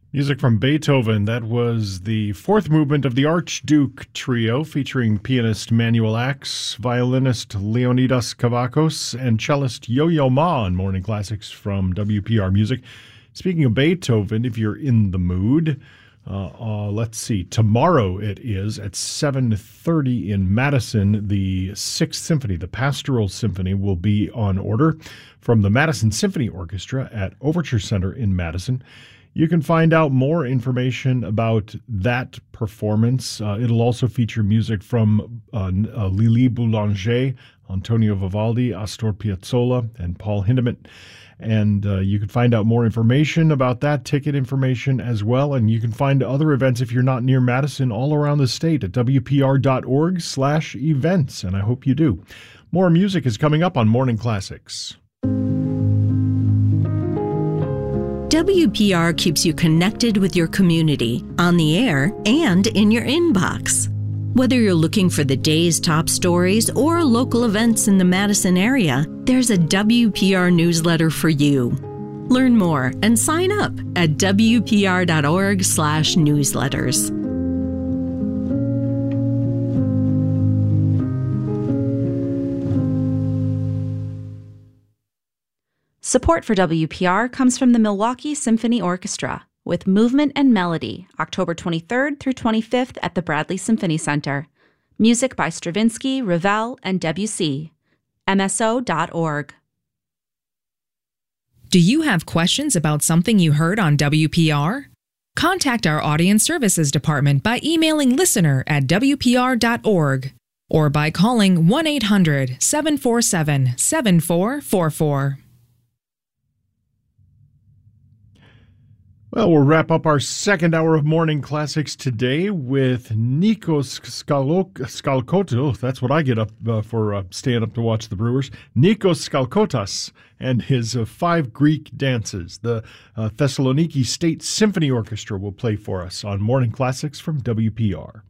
Music from Beethoven. That was the fourth movement of the Archduke Trio, featuring pianist Manuel Ax, violinist Leonidas Kavakos, and cellist Yo-Yo Ma on Morning Classics from WPR Music. Speaking of Beethoven, if you're in the mood, let's see. Tomorrow it is at 7:30 in Madison. The Sixth Symphony, the Pastoral Symphony, will be on order from the Madison Symphony Orchestra at Overture Center in Madison. You can find out more information about that performance. It'll also feature music from Lili Boulanger, Antonio Vivaldi, Astor Piazzolla, and Paul Hindemith. And you can find out more information about that, ticket information as well. And you can find other events if you're not near Madison all around the state at wpr.org/events. And I hope you do. More music is coming up on Morning Classics. WPR keeps you connected with your community, on the air, and in your inbox. Whether you're looking for the day's top stories or local events in the Madison area, there's a WPR newsletter for you. Learn more and sign up at wpr.org/newsletters. Support for WPR comes from the Milwaukee Symphony Orchestra with Movement and Melody, October 23rd through 25th at the Bradley Symphony Center. Music by Stravinsky, Ravel, and Debussy. MSO.org. Do you have questions about something you heard on WPR? Contact our Audience Services Department by emailing listener@wpr.org or by calling 1-800-747-7444. Well, we'll wrap up our second hour of Morning Classics today with Nikos Skalkotas. Oh, that's what I get up for staying up to watch the Brewers. Nikos Skalkotas and his 5 Greek dances. The Thessaloniki State Symphony Orchestra will play for us on Morning Classics from WPR.